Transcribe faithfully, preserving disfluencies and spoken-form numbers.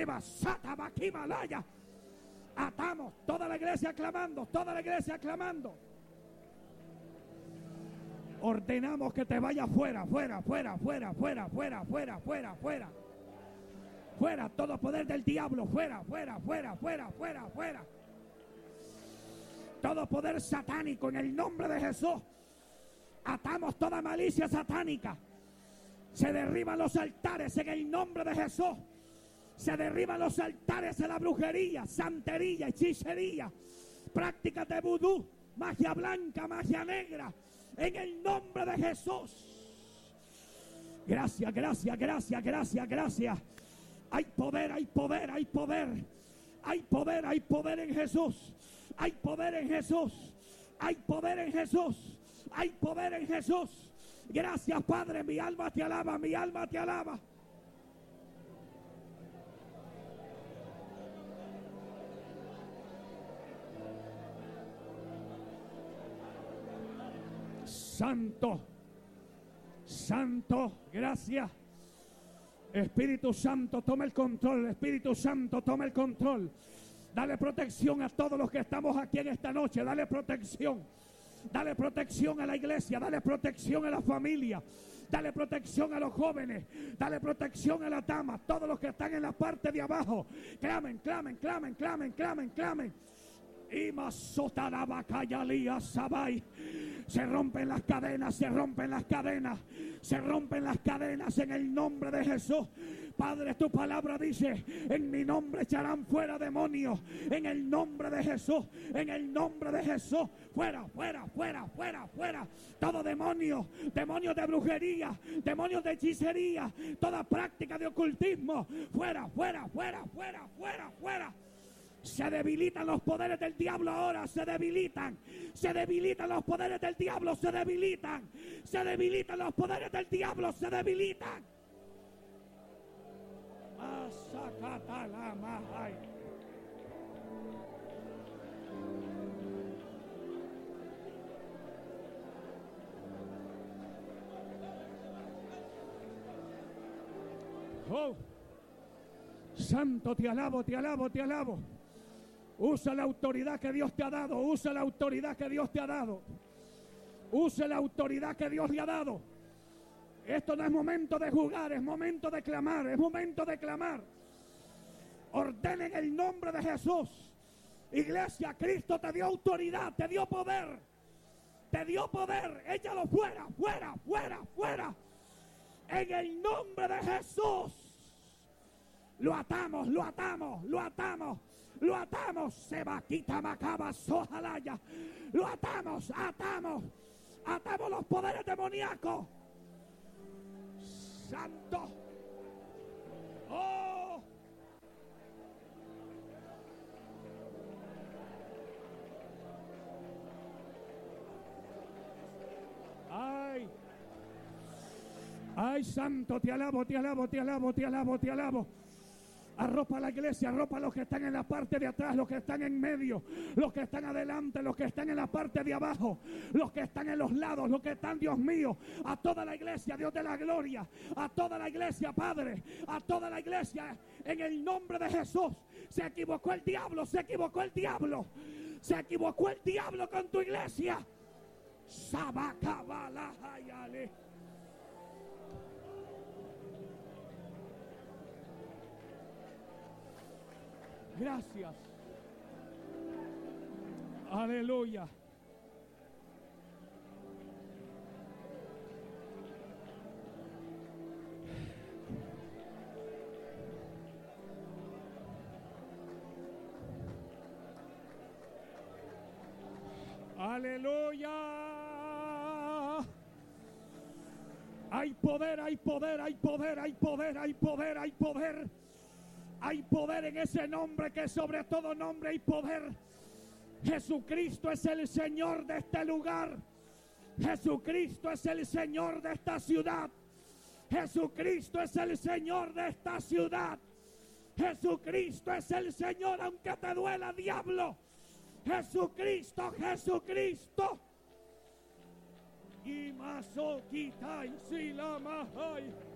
Riba, Sata, Baquimalaya. Atamos, toda la iglesia clamando, toda la iglesia clamando. Ordenamos que te vaya fuera, fuera, fuera, fuera, fuera, fuera, fuera, fuera, fuera. Fuera, todo poder del diablo, fuera, fuera, fuera, fuera, fuera, fuera. Todo poder satánico en el nombre de Jesús. Atamos toda malicia satánica. Se derriban los altares en el nombre de Jesús. Se derriban los altares de la brujería, santería, hechicería, prácticas de vudú, magia blanca, magia negra, en el nombre de Jesús. Gracias, gracias, gracias, gracias, gracias. Hay poder, hay poder, hay poder. Hay poder, hay poder en Jesús. Hay poder en Jesús. Hay poder en Jesús. Hay poder en Jesús. Gracias, Padre, mi alma te alaba, mi alma te alaba. Santo, Santo, gracias. Espíritu Santo, toma el control. Espíritu Santo, toma el control. Dale protección a todos los que estamos aquí en esta noche. Dale protección. Dale protección a la iglesia. Dale protección a la familia. Dale protección a los jóvenes. Dale protección a las damas. Todos los que están en la parte de abajo. Clamen, clamen, clamen, clamen, clamen, clamen. Y se rompen las cadenas, se rompen las cadenas, se rompen las cadenas en el nombre de Jesús. Padre, tu palabra dice: en mi nombre echarán fuera demonios. En el nombre de Jesús, en el nombre de Jesús. Fuera, fuera, fuera, fuera, fuera. Todo demonio, demonios de brujería, demonios de hechicería, toda práctica de ocultismo. Fuera, fuera, fuera, fuera, fuera, fuera. Se debilitan los poderes del diablo ahora, se debilitan. Se debilitan los poderes del diablo, se debilitan. Se debilitan los poderes del diablo, se debilitan. Oh, Santo, te alabo, te alabo, te alabo. Usa la autoridad que Dios te ha dado. Usa la autoridad que Dios te ha dado. Usa la autoridad que Dios le ha dado. Esto no es momento de jugar, es momento de clamar, es momento de clamar. Ordenen el nombre de Jesús. Iglesia, Cristo te dio autoridad, te dio poder. Te dio poder. Échalo fuera, fuera, fuera, fuera. En el nombre de Jesús. Lo atamos, lo atamos, lo atamos. Lo atamos, se va, quita, macaba, sojalaya. Lo atamos, atamos, atamos los poderes demoníacos. Santo. Oh. Ay. Ay, Santo, te alabo, te alabo, te alabo, te alabo, te alabo. Arropa a la iglesia, arropa a los que están en la parte de atrás, los que están en medio, los que están adelante, los que están en la parte de abajo, los que están en los lados, los que están, Dios mío, a toda la iglesia, Dios de la gloria, a toda la iglesia, Padre, a toda la iglesia, en el nombre de Jesús. Se equivocó el diablo, se equivocó el diablo, se equivocó el diablo con tu iglesia. Sabacabalajayale. Gracias. Aleluya. Aleluya. Hay poder, hay poder, hay poder, hay poder, hay poder, hay poder. Hay poder en ese nombre que sobre todo nombre hay poder. Jesucristo es el Señor de este lugar. Jesucristo es el Señor de esta ciudad. Jesucristo es el Señor de esta ciudad. Jesucristo es el Señor aunque te duela, diablo. Jesucristo, Jesucristo. Y más quita y si la más hay.